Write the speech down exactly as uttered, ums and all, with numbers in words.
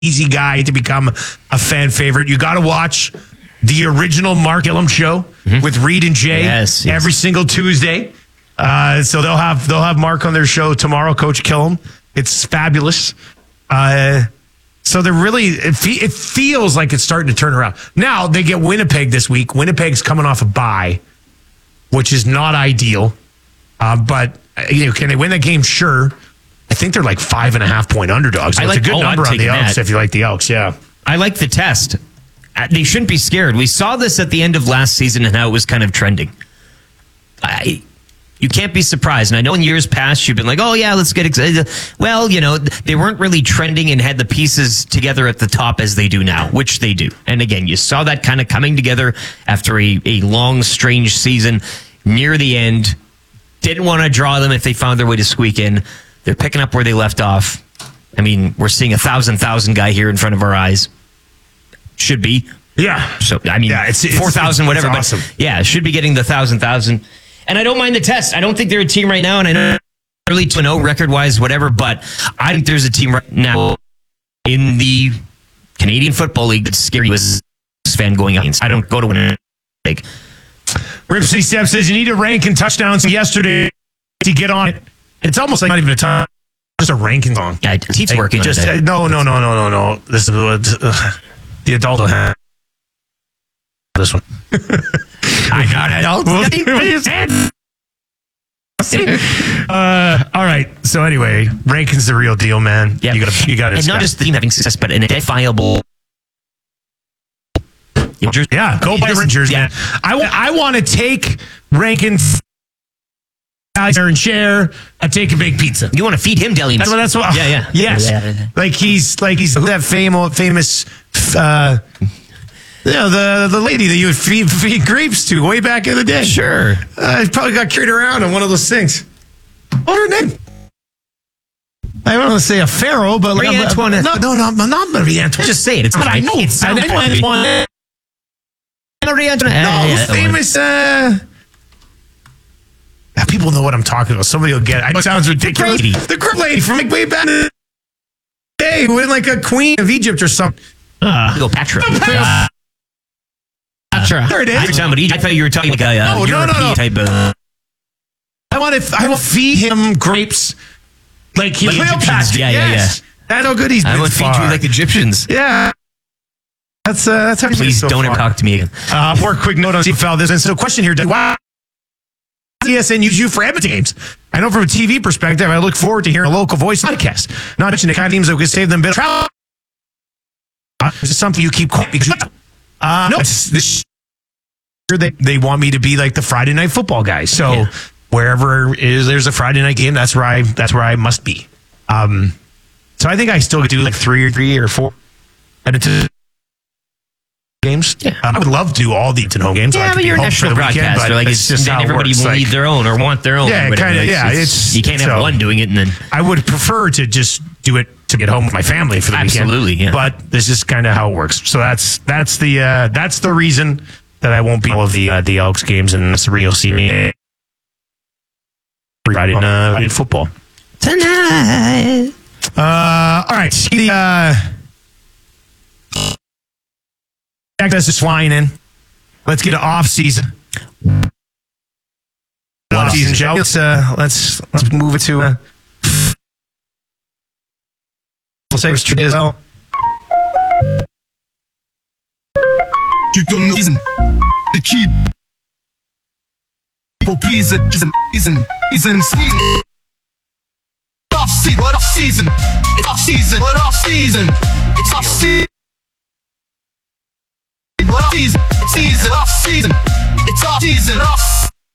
easy guy to become a fan favorite. You got to watch the original Mark Gillum show mm-hmm. with Reed and Jay yes, yes. every single Tuesday. Uh, so they'll have they'll have Mark on their show tomorrow, Coach Gillum. It's fabulous. Uh, so they're really it, fe- it feels like it's starting to turn around. Now they get Winnipeg this week. Winnipeg's coming off a bye, which is not ideal. Uh, but you know, can they win that game? Sure. I think they're like five and a half point underdogs. So I like, it's a good oh, number on the Elks that. if you like the Elks. Yeah, I like the test. They shouldn't be scared. We saw this at the end of last season and how it was kind of trending. I, you can't be surprised. And I know in years past you've been like, oh yeah, let's get excited. Well, you know, they weren't really trending and had the pieces together at the top as they do now, which they do. And again, you saw that kind of coming together after a, a long, strange season near the end. Didn't want to draw them if they found their way to squeak in. They're picking up where they left off. I mean, we're seeing a thousand thousand guy here in front of our eyes. Should be. Yeah. So, I mean, yeah, it's, it's, four thousand, whatever. It's awesome. But yeah, should be getting the one thousand, one thousand. And I don't mind the test. I don't think they're a team right now, and I know early to know record-wise, whatever, but I think there's a team right now in the Canadian Football League that's scary as a fan going out. I don't go to Winnipeg. Ripsy Step says you need to rank in touchdowns yesterday to get on it. It's almost like not even a time, just a ranking song. Yeah, he's like, working just, on uh, No, no, no, no, no, no. This is what uh, the adult will have. This one. I got it. I'll uh, all right. So anyway, ranking's the real deal, man. Yeah. You got you got it. And not just the team having success, but an identifiable. Yeah, go by Rangers, man. I, I want to take Rankins and share and take a big pizza. You want to feed him deli? That's what. That's what. Yeah, yeah. Yes. Yeah. Like he's like he's that famous famous. Uh, you know, the the lady that you would feed, feed grapes to way back in the day. Sure. Uh, probably got carried around on one of those things. What's her name? I don't want to say a pharaoh, but Marie like Antoinette. No, no, no, not Marie Antoinette. Just say it. It's but I know it's I know Antoinette. Marie Antoinette. No, Yeah, famous. Uh, yeah, people know what I'm talking about. Somebody will get it. I know it sounds ridiculous. The The great lady from like way back in the day, who was like a queen of Egypt or something. Uh, Cleopatra. Uh, Patra. There it is. I, talking about Egypt. I thought you were talking like a uh, No, no, European no, no. type of. I want to. I will feed him grapes like he Like Cleopatra. Egyptians. Yeah, yeah, yes. That's how good he's been. I would feed far. you like Egyptians. Yeah. That's uh, that's how he's been Please so don't far. ever talk to me again. Uh, more quick note on C F L. There's a question here. Why E S N use you for Edmonton games? I know from a T V perspective, I look forward to hearing a local voice podcast. Not to mention the kind of teams that could save them a bit of travel. Uh, this is something you keep quiet because uh, no, it's, this year they they want me to be like the Friday night football guy. So Yeah. wherever is there's a Friday night game, that's where I that's where I must be. Um, so I think I still do like three or three or four Edmonton games. Yeah. Um, I would love to do all the Edmonton home games. so I Yeah, could but be you're a home for national the weekend, broadcaster. but Like it's it's just then how it everybody works. will Like, need their own or want their own. Yeah, or whatever. kinda, It's- yeah, it's- it's- you can't have so- one doing it and then. I would prefer to just do it to get home with my family for the Absolutely, weekend. yeah. But this is kind of how it works. So that's that's the uh, that's the reason that I won't be all of the uh, the Elks games, and that's the reason you'll see me Friday in, uh, in football Tonight. Uh, all right, the uh, access is flying in. Let's get to off season. Off season show. Let's uh, let's let's move it to. Uh, We'll say it's true as well. You don't know season. The key. People please it. Season. Season. Season. Season. Off season. What off season? It's off season. What off season? It's off season. What off season? Season. Off season. It's off season. Off